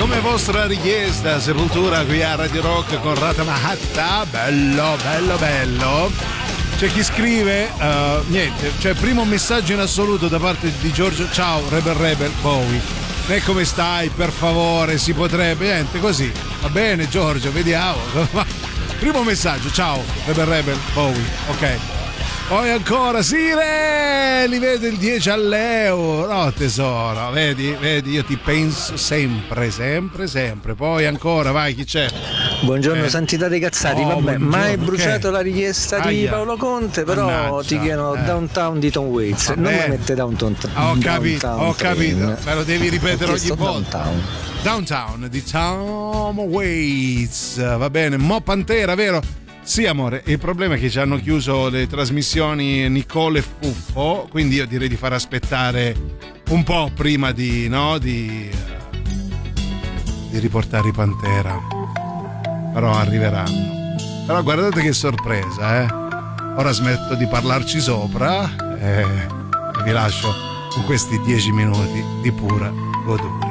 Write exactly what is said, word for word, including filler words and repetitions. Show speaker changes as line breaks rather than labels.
come vostra richiesta, Sepoltura qui a Radio Rock con Rata Mahatta. Bello, bello, bello. C'è chi scrive, uh, niente, cioè primo messaggio in assoluto da parte di Giorgio. Ciao Rebel Rebel Bowie, e come stai? Per favore, si potrebbe, niente, così. Va bene Giorgio, vediamo. Primo messaggio, ciao Rebel Rebel Bowie, ok. Poi ancora, Sire, li vedo il dieci all'euro, no tesoro, vedi, vedi, io ti penso sempre, sempre, sempre. Poi ancora, vai, chi c'è?
Buongiorno,
eh.
santità dei cazzati,
Oh,
vabbè, mai
buongiorno,
bruciato
che?
la richiesta di
Aia.
Paolo Conte, però
Mannaggia,
ti chiedono
eh.
Downtown di Tom Waits,
Va
non mi
bene.
mette Downtown.
Ho capito,
Downtown
ho capito,
Train.
me lo devi ripetere
Ho
ogni
chiesto
volta.
Downtown.
Downtown di Tom Waits, va bene, Mo Pantera, vero? Sì amore, il problema è che ci hanno chiuso le trasmissioni Nicole e Fuffo, quindi io direi di far aspettare un po' prima di, no, di, di riportare i Pantera, però arriveranno. Però guardate che sorpresa, eh. Ora smetto di parlarci sopra e vi lascio con questi dieci minuti di pura goduria.